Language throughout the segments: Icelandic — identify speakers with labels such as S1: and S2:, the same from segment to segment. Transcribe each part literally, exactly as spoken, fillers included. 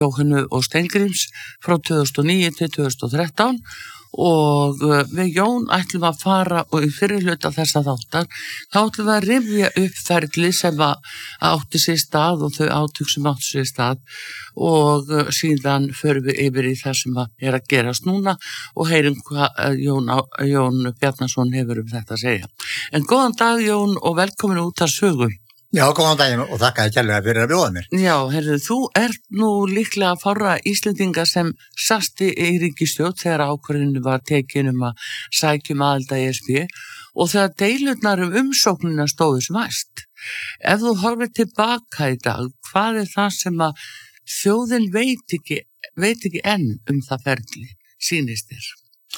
S1: Jóhannu og Steingríms frá tvö þúsund og níu til tvö þúsund og þrettán og við Jón ætlum að fara og í fyrir hluta þessa þáttar þá ætlum við að rifja upp ferli sem átti sér stað og þau átök sem átti sér stað og síðan förum við yfir í það sem er að gerast núna og heyrum hvað Jón, Jón Bjarnason hefur um þetta að segja. En góðan dag Jón og velkomin út að sögu.
S2: Já, góðan daginn og þakka þér kærlega fyrir að bjóða mér.
S1: Já, heyrðu, þú ert nú líklega fárra Íslendinga sem sasti í ríkisstjórn þegar ákvörðinu var tekin um að sækjum aðild að E S B og þegar deilurnar um umsóknina stóðu sem hæst. Ef þú horfir tilbaka í dag, hvað er það sem að þjóðin veit ekki, veit ekki enn um það ferli, sýnist þér?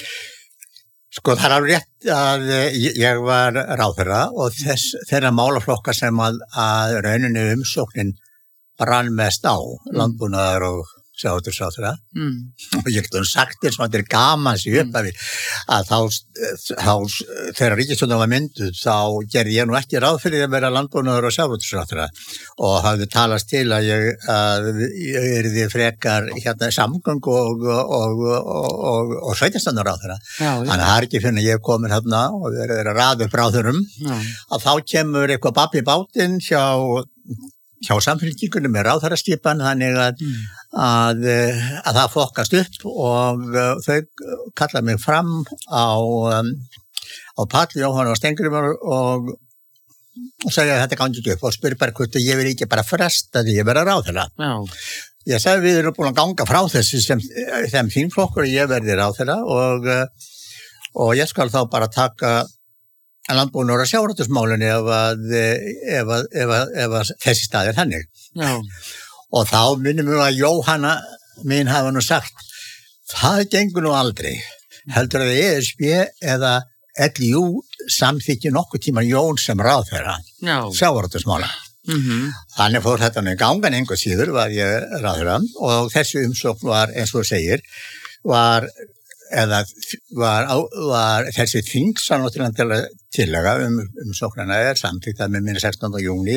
S2: Sko það er alveg rétt að ég var ráðherra og þess, þeirra málaflokka sem að, að rauninu umsóknin brann mest á, landbúnaðar og sjávarútvegsráðherra. Mm. Og ég getur sagt þér sem að þetta er gaman sér upp af því að þá, þá þegar ríkisstjórnin var mynduð þá gerði ég nú ekki ráð fyrir að vera landbúnaðar og sjávarútvegsráðherra og hafði talast til að ég, að ég yrði frekar hérna samgöng og, og, og, og, og sveitarstjórnarráðherra. Þannig að það er ekki fyrir að ég er komin hérna og verið að raða upp ráðherrum að þá kemur eitthvað babb í bátinn hjá hjá samfélkingunum með ráðherraskipan þannig að, mm. að, að það fokkast upp og uh, þau kalla mig fram á, um, á Pall, Jóhannu og Steingrímur og, og segja að þetta gangi ekki upp og spyrir bara hvort ég vil ekki bara fresta því ég vera ráðherra. Já. Ég sagði við erum búin að ganga frá þessu sem, sem þínflokkur og ég verði ráðherra og, og ég skal þá bara taka landbúnaðar og sjávarútvegsmálunni ef að, ef að, ef að, ef að þessi stað er þannig. Já. Og þá minnum við að Jóhanna mín hafa nú sagt, það gengur nú aldrei. Heldur að E S B eða L J U samþykki nokkuð tíma Jón sem ráðherra sjávarútvegsmála. Mm-hmm. Þannig fór þetta nú í gangan engu síður var ég ráðherra og þessi umsókn var eins og segir, var eða var, var þessi þingsanóttilega tillega um, um sóknarna er samtíkt að með minni sextánda júní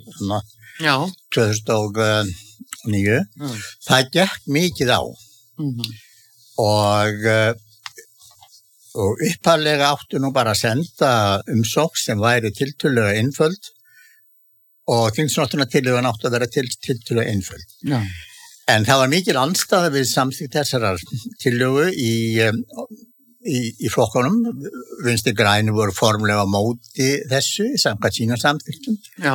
S2: tvö þúsund og níu. Mm. Það gekk mikið á mm-hmm. og, og upphaflega áttu nú bara að senda umsókn sem væri tiltölulega einföld og þingsanóttilega tillega áttu að vera til, tiltölulega einföld. Já. En það var mikil andstaða við samþykkt þessarar tillögu í, í, í flokkunum. Vinstri grænu voru formlega á móti þessu, samkvæmt sína samþyktum. Já.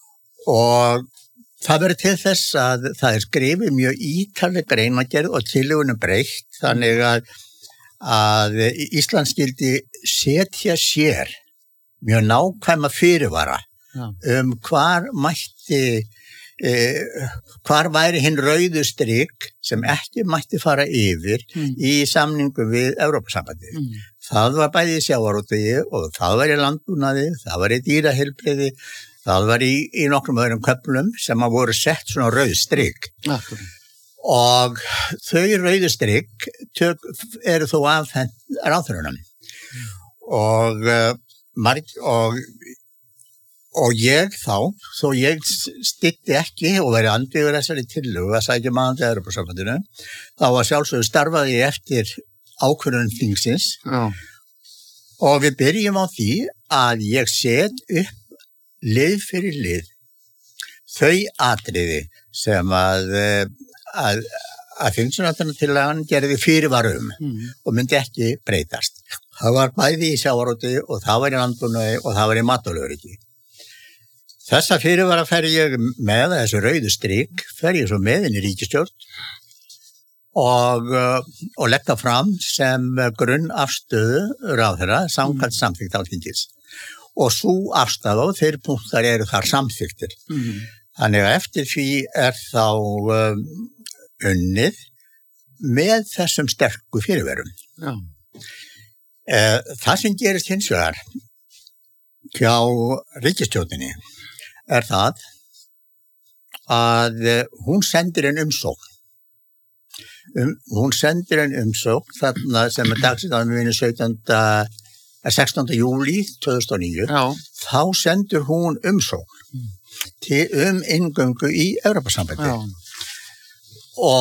S2: Og það verður til þess að það er skrifið mjög ítarleg greinargerð og tillögunum breytt, þannig að, að Ísland skyldi setja sér mjög nákvæma fyrirvara Já. Um hvar mætti Eh, hvar væri hinn rauðu strik sem ekki mætti fara yfir mm. í samningu við Evrópusambandið. Mm. Það var bæði í sjávarútvegi og það var í landbúnaði, það var í dýraheilbrigði, það var í, í nokkrum öðrum köflum sem að voru sett svona rauð strik. Akkur. Og þau rauðu strik tök, eru þó afhent ráðherrunum. Mm. Og, uh, og Og ég þá, þó ég stytti ekki og væri andvígur þessari tillögu að sækja maður til Evrópusambandinu, þá var sjálfsögðu starfaði ég eftir ákvörðun þingsins Já. Og við byrjum á því að ég set upp lið fyrir lið þau atriði sem að, að, að þingsanóttilega gerði fyrirvarum mm. og myndi ekki breytast. Það var bæði í sjávarútvegi og það var í landbúnaði og það var í matvælaöryggi. Þessa fyrirvara fer ég með þessu rauðu strik, fer ég svo með inn í ríkisstjórn og, og leggja fram sem grunnafstöðu ráðherra samkvæmt samþykkt Alþingis. Og svo afstaða og þeir punktar eru þar samþykktir. Mm. Þannig að eftir því er þá um, unnið með þessum sterku fyrirverum. Já. Eh, það sem gerist hins vegar hjá ríkisstjórninni er það að hún sendir en umsókn. Um, hún sendir en umsókn þarna sem er dagsinn á minni sextánda júlí tvö þúsund og níu. Já. Þá sendur hún umsókn mm. til um inngöngu í Evrópusambandið. og